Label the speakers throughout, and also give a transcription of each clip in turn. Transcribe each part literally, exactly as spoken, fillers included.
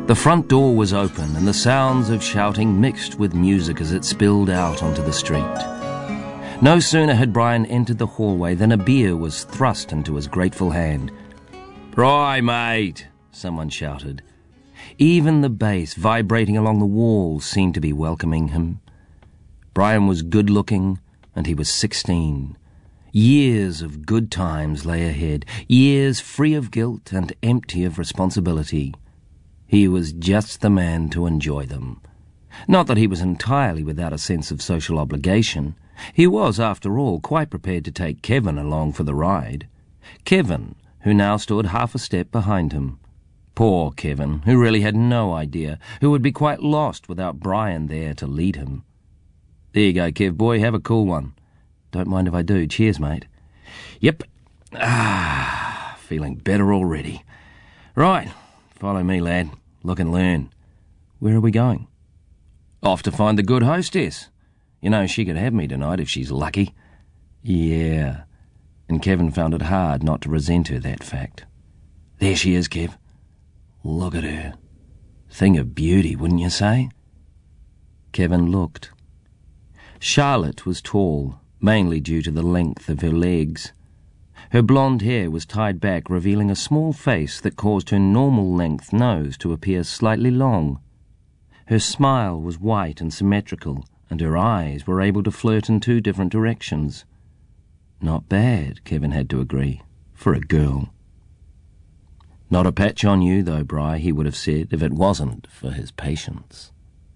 Speaker 1: The front door was open and the sounds of shouting mixed with music as it spilled out onto the street. No sooner had Brian entered the hallway than a beer was thrust into his grateful hand. "Right, mate," someone shouted. Even the bass vibrating along the walls seemed to be welcoming him. Brian was good-looking and he was sixteen. Years of good times lay ahead, years free of guilt and empty of responsibility. He was just the man to enjoy them. Not that he was entirely without a sense of social obligation. He was, after all, quite prepared to take Kevin along for the ride. Kevin, who now stood half a step behind him. Poor Kevin, who really had no idea, who would be quite lost without Brian there to lead him. "There you go, Kev, boy, have a cool one." "Don't mind if I do. Cheers, mate." "Yep. Ah, feeling better already. Right, follow me, lad. Look and learn." "Where are we going?" "Off to find the good hostess. You know, she could have me tonight if she's lucky." "Yeah." And Kevin found it hard not to resent her that fact. "There she is, Kev. Look at her. Thing of beauty, wouldn't you say?" Kevin looked. Charlotte was tall, mainly due to the length of her legs. Her blonde hair was tied back, revealing a small face that caused her normal-length nose to appear slightly long. Her smile was white and symmetrical, and her eyes were able to flirt in two different directions. Not bad, Kevin had to agree, for a girl. "Not a patch on you, though, Bri," he would have said, if it wasn't for his patience.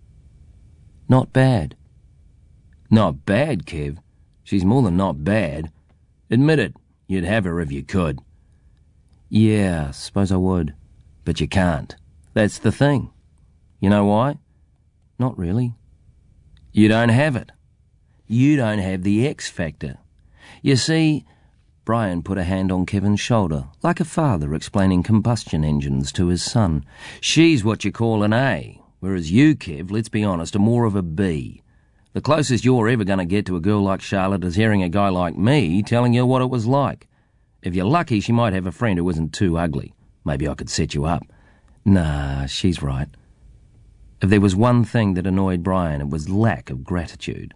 Speaker 1: "Not bad." "Not bad, Kev. She's more than not bad. Admit it, you'd have her if you could." "Yeah, suppose I would." "But you can't. That's the thing. You know why?" "Not really." "You don't have it. You don't have the X factor. You see," Brian put a hand on Kevin's shoulder, like a father explaining combustion engines to his son, "she's what you call an A, whereas you, Kev, let's be honest, are more of a B. The closest you're ever going to get to a girl like Charlotte is hearing a guy like me telling you what it was like. If you're lucky, she might have a friend who isn't too ugly. Maybe I could set you up." "Nah, she's right." If there was one thing that annoyed Brian, it was lack of gratitude.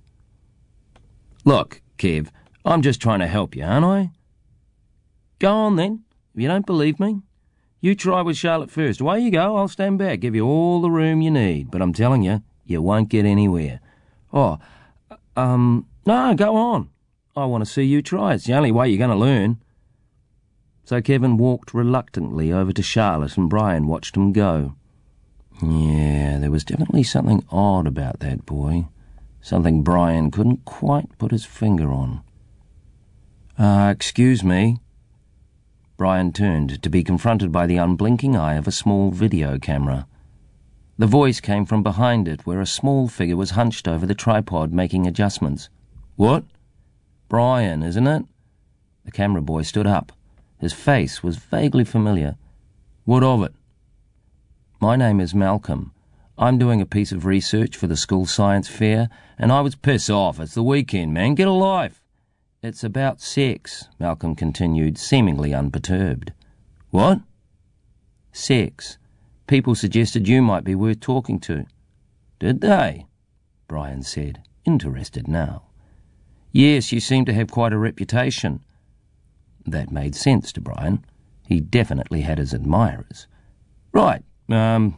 Speaker 1: "Look, Kev, I'm just trying to help you, aren't I?" "Go on, then. If you don't believe me, you try with Charlotte first. Away you go. I'll stand back, give you all the room you need. But I'm telling you, you won't get anywhere." "Oh, um, no, go on. I want to see you try. It's the only way you're going to learn." So Kevin walked reluctantly over to Charlotte and Brian watched him go. Yeah, there was definitely something odd about that boy. Something Brian couldn't quite put his finger on. Uh, excuse me." Brian turned to be confronted by the unblinking eye of a small video camera. The voice came from behind it, where a small figure was hunched over the tripod making adjustments. "What? Brian, isn't it?" The camera boy stood up. His face was vaguely familiar. "What of it?" "My name is Malcolm. I'm doing a piece of research for the school science fair, and I was..." "Piss off, it's the weekend, man. Get a life." "It's about sex," Malcolm continued, seemingly unperturbed. "What?" "Sex. People suggested you might be worth talking to." "Did they?" Brian said, interested now. "Yes, you seem to have quite a reputation." That made sense to Brian. He definitely had his admirers. "Right, um,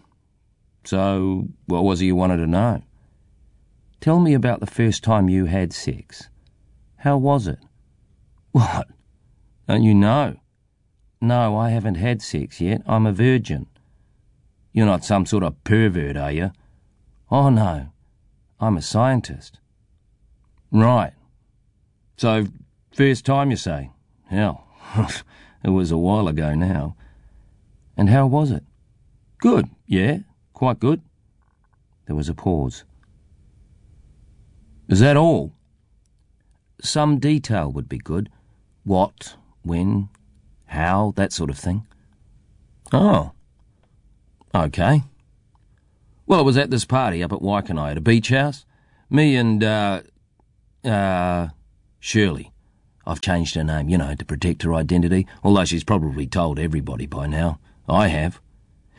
Speaker 1: so what was it you wanted to know?" "Tell me about the first time you had sex. How was it?" "What? Don't you know?" "No, I haven't had sex yet. I'm a virgin." "You're not some sort of pervert, are you?" "Oh, no. I'm a scientist." "Right. So, first time, you say? Hell, it was a while ago now." "And how was it?" "Good, yeah, quite good." There was a pause. "Is that all?" "Some detail would be good. What, when, how, that sort of thing." "Oh. Okay. Well, it was at this party up at Waikanae at a beach house. Me and, uh, uh, Shirley. I've changed her name, you know, to protect her identity, although she's probably told everybody by now. I have.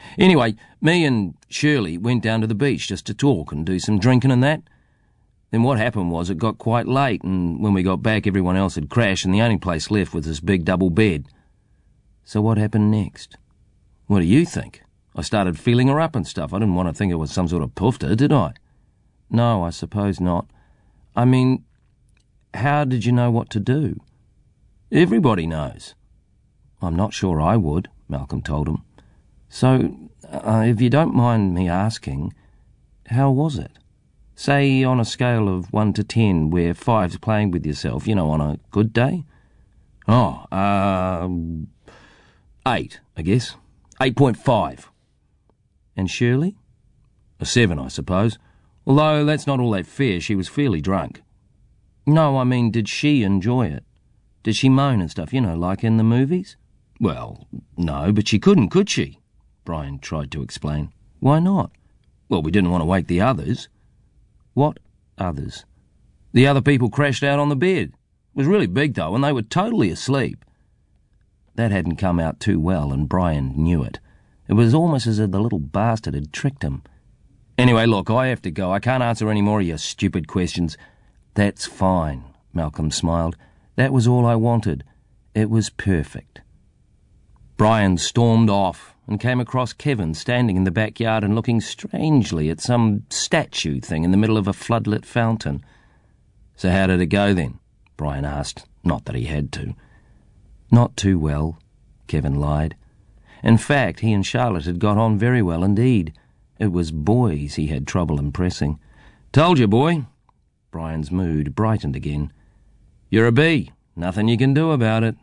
Speaker 1: Anyway, me and Shirley went down to the beach just to talk and do some drinking and that. Then what happened was it got quite late, and when we got back everyone else had crashed and the only place left was this big double bed. So what happened next? What do you think? I started feeling her up and stuff. I didn't want to think it was some sort of poofter, did I? No, I suppose not. I mean, how did you know what to do? Everybody knows. I'm not sure I would, Malcolm told him. So, uh, if you don't mind me asking, how was it? Say on a scale of one to ten, where five's playing with yourself, you know, on a good day? Oh, uh, eight, I guess. eight point five. And Shirley? A seven, I suppose. Although that's not all that fair, she was fairly drunk. No, I mean, did she enjoy it? Did she moan and stuff, you know, like in the movies? Well, no, but she couldn't, could she? Brian tried to explain. Why not? Well, we didn't want to wake the others. What others? The other people crashed out on the bed. It was really big, though, and they were totally asleep. That hadn't come out too well, and Brian knew it. It was almost as if the little bastard had tricked him. Anyway, look, I have to go. I can't answer any more of your stupid questions. That's fine, Malcolm smiled. That was all I wanted. It was perfect. Brian stormed off and came across Kevin standing in the backyard and looking strangely at some statue thing in the middle of a floodlit fountain. So how did it go then? Brian asked, not that he had to. Not too well, Kevin lied. In fact, he and Charlotte had got on very well indeed. It was boys he had trouble impressing. Told you, boy. Brian's mood brightened again. You're a bee. Nothing you can do about it.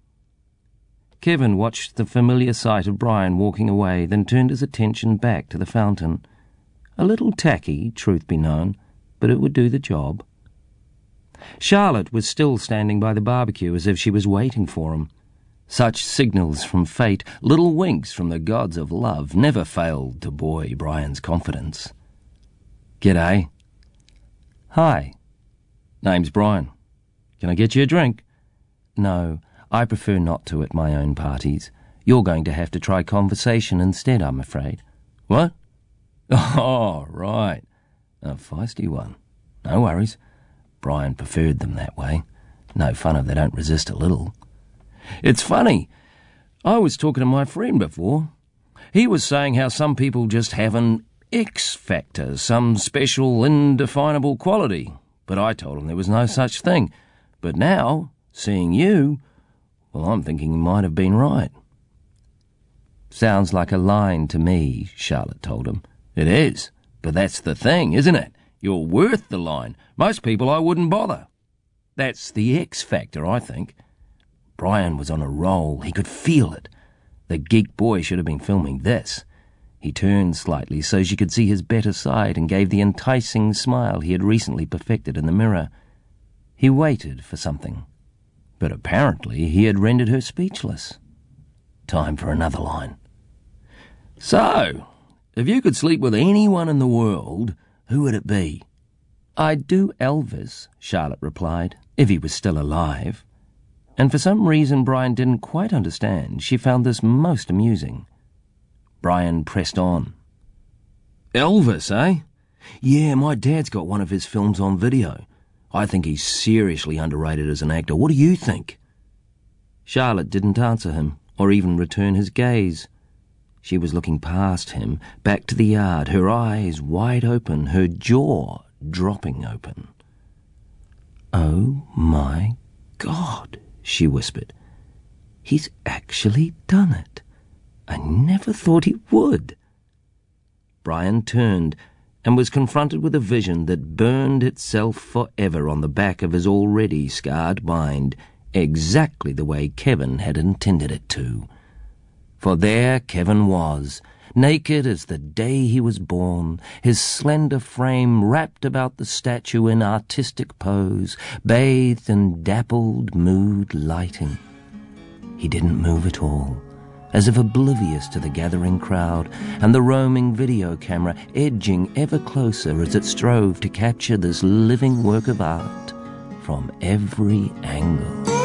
Speaker 1: Kevin watched the familiar sight of Brian walking away, then turned his attention back to the fountain. A little tacky, truth be known, but it would do the job. Charlotte was still standing by the barbecue as if she was waiting for him. Such signals from fate, little winks from the gods of love, never failed to buoy Brian's confidence. G'day. Hi. Name's Brian. Can I get you a drink? No, I prefer not to at my own parties. You're going to have to try conversation instead, I'm afraid. What? Oh, right. A feisty one. No worries. Brian preferred them that way. No fun if they don't resist a little. It's funny. I was talking to my friend before. He was saying how some people just have an X factor, some special, indefinable quality. But I told him there was no such thing. But now, seeing you, well, I'm thinking he might have been right. Sounds like a line to me, Charlotte told him. It is, but that's the thing, isn't it? You're worth the line. Most people I wouldn't bother. That's the X factor, I think. Brian was on a roll. He could feel it. The geek boy should have been filming this. He turned slightly so she could see his better side and gave the enticing smile he had recently perfected in the mirror. He waited for something, but apparently he had rendered her speechless. Time for another line. So, if you could sleep with anyone in the world, who would it be? I'd do Elvis, Charlotte replied, if he was still alive. And for some reason Brian didn't quite understand, she found this most amusing. Brian pressed on. Elvis, eh? Yeah, my dad's got one of his films on video. I think he's seriously underrated as an actor. What do you think? Charlotte didn't answer him, or even return his gaze. She was looking past him, back to the yard, her eyes wide open, her jaw dropping open. Oh, my God, she whispered. He's actually done it. I never thought he would. Brian turned and was confronted with a vision that burned itself forever on the back of his already scarred mind, exactly the way Kevin had intended it to. For there Kevin was, naked as the day he was born, his slender frame wrapped about the statue in artistic pose, bathed in dappled mood lighting. He didn't move at all, as if oblivious to the gathering crowd and the roaming video camera edging ever closer as it strove to capture this living work of art from every angle.